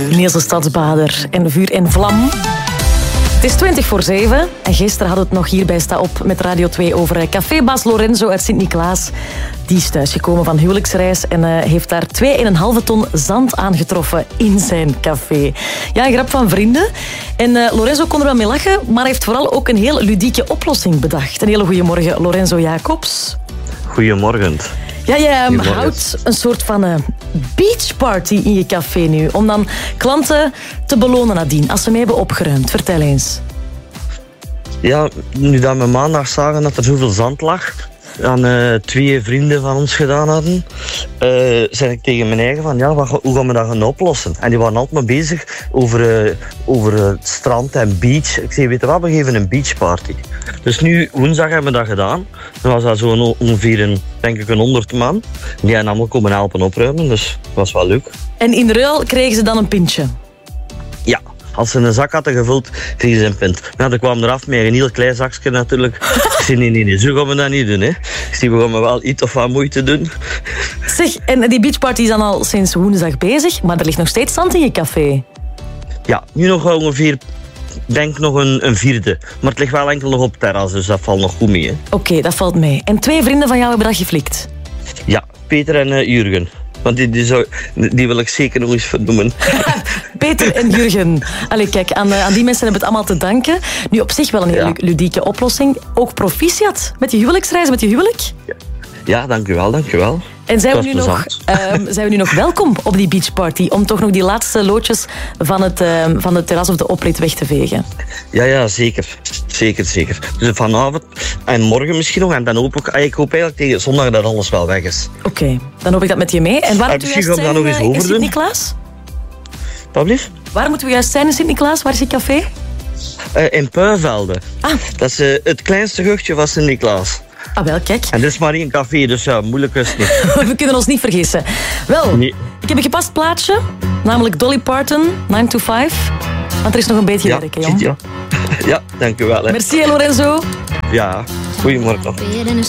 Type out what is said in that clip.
Niels de Stadsbader en Vuur en Vlam. Het is 20:07 en gisteren hadden we het nog hier bij Sta Op met Radio 2 over cafébaas Lorenzo uit Sint-Niklaas. Die is thuisgekomen van huwelijksreis en heeft daar 2,5 ton zand aangetroffen in zijn café. Ja, een grap van vrienden. En Lorenzo kon er wel mee lachen, maar hij heeft vooral ook een heel ludieke oplossing bedacht. Een hele goede morgen, Lorenzo Jacobs. Goedemorgen. Ja, jij houdt een soort van beachparty in je café nu. Om dan klanten te belonen nadien, als ze mee hebben opgeruimd. Vertel eens. Ja, nu dat we maandag zagen dat er zoveel zand lag, aan 2 vrienden van ons gedaan hadden, zei ik tegen mijn eigen van, ja, hoe gaan we dat gaan oplossen? En die waren altijd maar bezig over het strand en beach. Ik zei, weet je wat, we geven een beachparty. Dus nu, woensdag hebben we dat gedaan. Dan was dat zo ongeveer denk ik 100 man. Die hebben allemaal komen helpen opruimen, dus dat was wel leuk. En in ruil kregen ze dan een pintje? Ja. Als ze een zak hadden gevuld, kregen ze een pint. Nou, dan kwam eraf met een heel klein zakje natuurlijk. Ik zei, nee, zo gaan we dat niet doen. Hè. Ik zei, we gaan wel iets of wat moeite doen. Zeg, en die beachparty is dan al sinds woensdag bezig, maar er ligt nog steeds zand in je café. Ja, nu nog ongeveer, denk nog een 4e. Maar het ligt wel enkel nog op het terras, dus dat valt nog goed mee. Oké, dat valt mee. En 2 vrienden van jou hebben dat geflikt? Ja, Peter en Jurgen. Want die wil ik zeker nog eens vernoemen. Peter en Jurgen. Allee, kijk, aan die mensen hebben het allemaal te danken. Nu, op zich wel een heel ludieke oplossing. Ook proficiat met je huwelijksreis, met je huwelijk. Ja, dank u wel. En zijn we nu nog welkom op die beachparty om toch nog die laatste loodjes van het terras of de oprit weg te vegen? Ja, zeker. Zeker. Dus vanavond en morgen misschien nog. En dan hoop ik eigenlijk tegen zondag dat alles wel weg is. Oké, dan hoop ik dat met je mee. En waar moeten we juist zijn in Sint-Niklaas? Alsjeblieft? Waar moeten we juist zijn in Sint-Niklaas? Waar is je café? In Puivelde. Ah. Dat is het kleinste gehuchtje van Sint-Niklaas. Ah, wel, kijk. En dit is maar één café, dus ja, moeilijk is het niet. We kunnen ons niet vergissen. Wel, nee. Ik heb een gepast plaatje, namelijk Dolly Parton, 9 to 5. Want er is nog een beetje werk, hè, jong. Ja, dank u wel. Hè. Merci, Lorenzo. Ja, goedemorgen.